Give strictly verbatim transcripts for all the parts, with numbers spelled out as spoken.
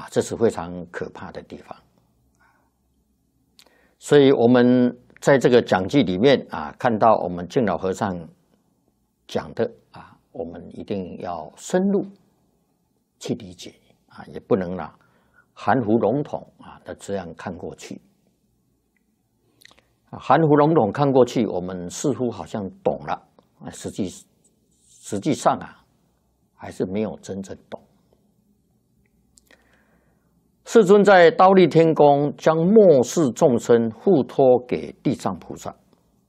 啊，这是非常可怕的地方。所以我们在这个讲记里面啊，看到我们净老和尚讲的啊，我们一定要深入去理解啊，也不能啦含糊笼统啊的这样看过去。含糊笼统看过去，我们似乎好像懂了，实际实际上啊，还是没有真正懂。世尊在忉利天宫将末世众生付托给地藏菩萨，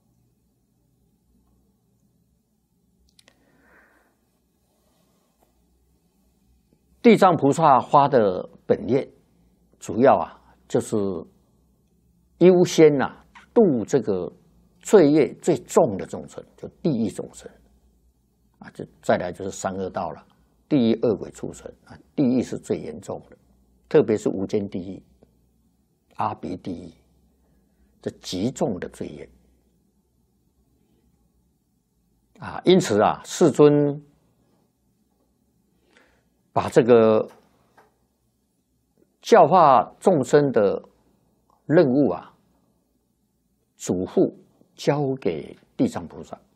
地藏菩萨发的本愿，主要啊就是优先呐、啊、度这个罪业最重的众生，就地狱众生啊，就再来就是三恶道了，地狱恶鬼畜生啊，地狱是最严重的。特别是无间地狱、阿鼻地狱，这极重的罪业啊！因此啊，世尊把这个教化众生的任务啊，嘱咐交给地藏菩萨。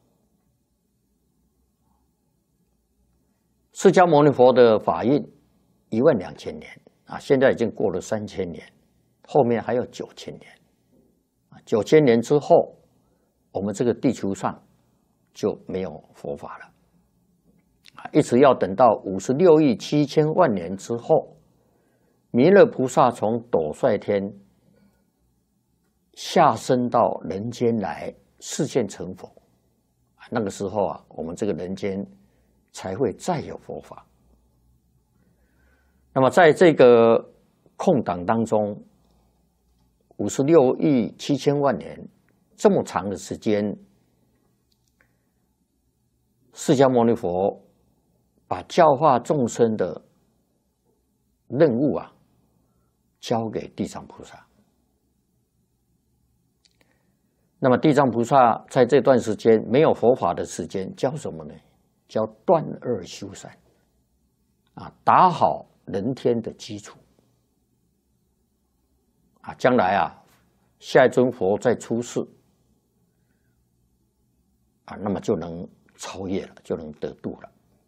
释迦牟尼佛的法运一万两千年。啊，现在已经过了三千年，后面还有九千年。啊，九千年之后，我们这个地球上就没有佛法了。啊，一直要等到五十六亿七千万年之后，弥勒菩萨从斗率天下生到人间来示现成佛。那个时候啊，我们这个人间才会再有佛法。那么在这个空档当中，五十六亿七千万年这么长的时间，释迦牟尼佛把教化众生的任务啊，交给地藏菩萨。那么地藏菩萨在这段时间没有佛法的时间，教什么呢？教断恶修善，啊，打好人天的基础啊，将来啊，下一尊佛再出世啊，那么就能超越了，就能得度了。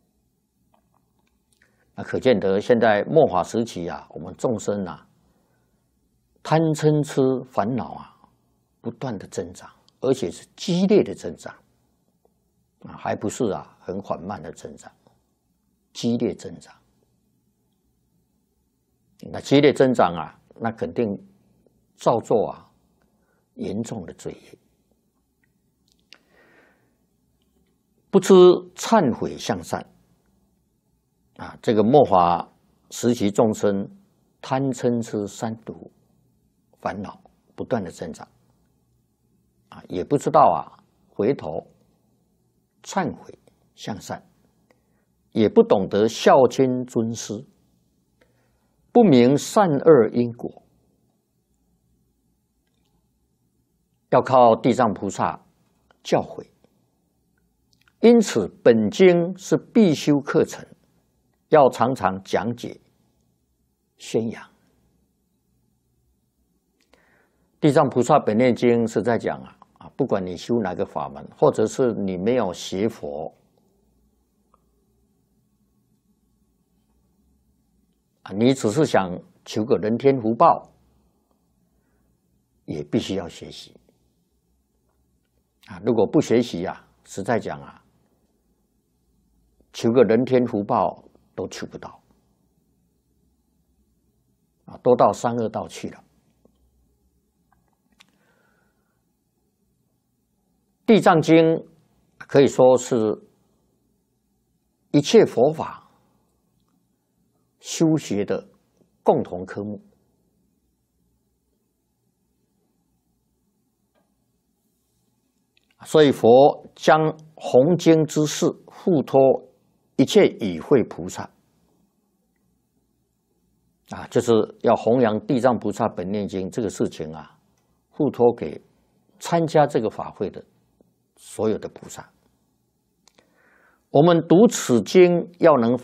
那可见得现在末法时期啊，我们众生啊，贪嗔痴烦恼啊，不断的增长，而且是激烈的增长啊，还不是啊很缓慢的增长，激烈增长。那激烈增长啊，那肯定造作啊严重的罪业，不知忏悔向善啊，这个末法时期众生贪嗔痴三毒烦恼不断的增长啊，也不知道啊回头忏悔向善，也不懂得孝亲尊师，不明善恶因果，要靠地藏菩萨教诲。因此，本经是必修课程，要常常讲解、宣扬。地藏菩萨本愿经是在讲啊啊，不管你修哪个法门，或者是你没有学佛。啊，你只是想求个人天福报，也必须要学习啊！如果不学习啊，实在讲啊，求个人天福报都求不到啊，都到三恶道去了。地藏经可以说是一切佛法修学的共同科目，所以佛将弘经之事付托一切与会菩萨啊，就是要弘扬地藏菩萨本愿经这个事情啊，付托给参加这个法会的所有的菩萨。我们读此经要能